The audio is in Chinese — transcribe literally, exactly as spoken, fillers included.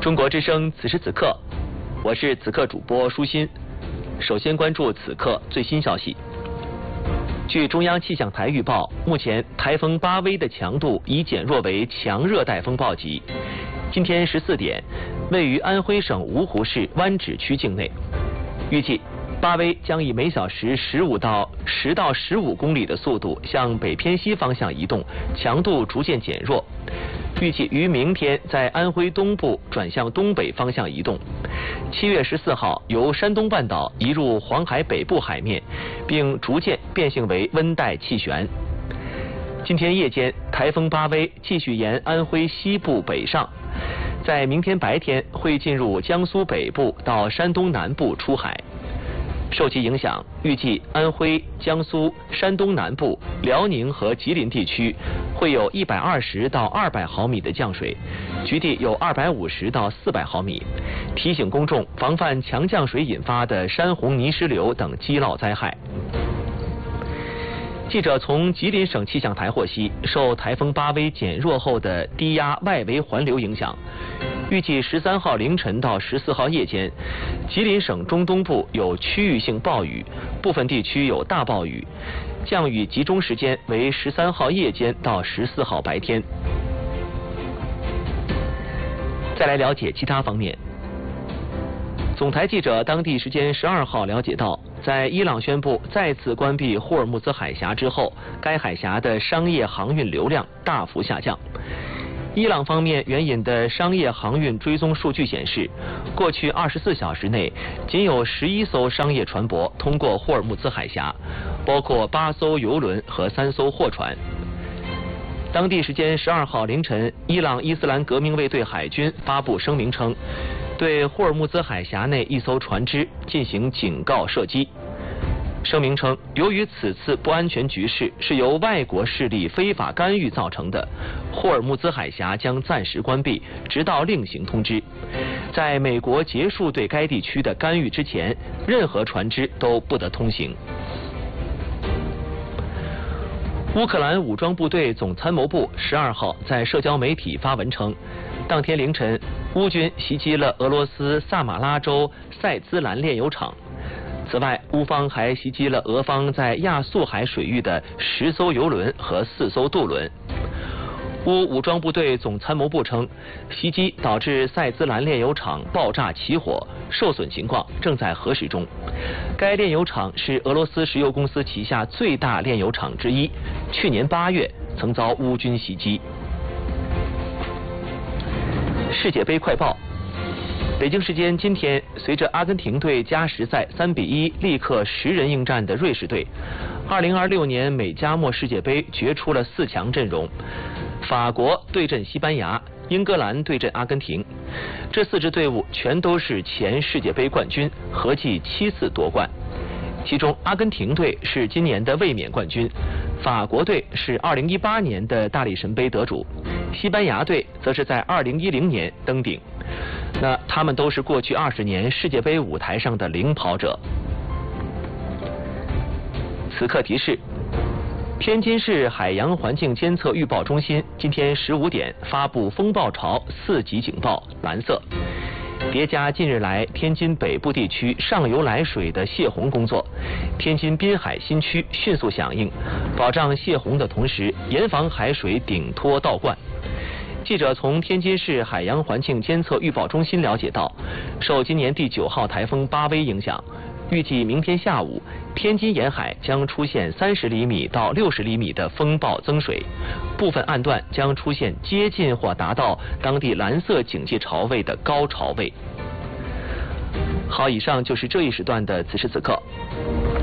中国之声此时此刻，我是此刻主播舒心。首先关注此刻最新消息。据中央气象台预报，目前台风巴威的强度已减弱为强热带风暴级。今天十四点，位于安徽省芜湖市湾仔区境内，预计巴威将以每小时十五到十到十五公里的速度向北偏西方向移动，强度逐渐减弱。预计于明天在安徽东部转向东北方向移动。七月十四号由山东半岛移入黄海北部海面，并逐渐变性为温带气旋。今天夜间，台风巴威继续沿安徽西部北上，在明天白天会进入江苏北部到山东南部出海。受其影响，预计安徽、江苏、山东南部、辽宁和吉林地区会有一百二十到二百毫米的降水，局地有二百五十到四百毫米。提醒公众防范强降水引发的山洪、泥石流等积涝灾害。记者从吉林省气象台获悉，受台风巴威减弱后的低压外围环流影响，预计十三号凌晨到十四号夜间，吉林省中东部有区域性暴雨，部分地区有大暴雨，降雨集中时间为十三号夜间到十四号白天。再来了解其他方面。总台记者当地时间十二号了解到，在伊朗宣布再次关闭霍尔木兹海峡之后，该海峡的商业航运流量大幅下降。伊朗方面援引的商业航运追踪数据显示，过去二十四小时内，仅有十一艘商业船舶通过霍尔木兹海峡，包括八艘油轮和三艘货船。当地时间十二号凌晨，伊朗伊斯兰革命卫队海军发布声明称，对霍尔木兹海峡内一艘船只进行警告射击。声明称，由于此次不安全局势是由外国势力非法干预造成的，霍尔木兹海峡将暂时关闭，直到另行通知。在美国结束对该地区的干预之前，任何船只都不得通行。乌克兰武装部队总参谋部十二号在社交媒体发文称，当天凌晨，乌军袭击了俄罗斯萨马拉州塞兹兰炼油厂。此外，乌方还袭击了俄方在亚速海水域的十艘油轮和四艘渡轮。乌武装部队总参谋部称，袭击导致塞兹兰炼油厂爆炸起火，受损情况正在核实中。该炼油厂是俄罗斯石油公司旗下最大炼油厂之一，去年八月曾遭乌军袭击。世界杯快报。北京时间今天，随着阿根廷队加时赛三比一力克十人应战的瑞士队，二零二六年美加墨世界杯决出了四强阵容，法国对阵西班牙，英格兰对阵阿根廷。这四支队伍全都是前世界杯冠军，合计七次夺冠。其中，阿根廷队是今年的卫冕冠军，法国队是二零一八年的大力神杯得主，西班牙队则是在二零一零年登顶。那他们都是过去二十年世界杯舞台上的领跑者。此刻提示：天津市海洋环境监测预报中心今天十五点发布风暴潮四级警报，蓝色。叠加近日来天津北部地区上游来水的泄洪工作，天津滨海新区迅速响应，保障泄洪的同时，严防海水顶脱倒灌。记者从天津市海洋环境监测预报中心了解到，受今年第九号台风巴威影响，预计明天下午天津沿海将出现三十厘米到六十厘米的风暴增水，部分岸段将出现接近或达到当地蓝色警戒潮位的高潮位。好，以上就是这一时段的此时此刻。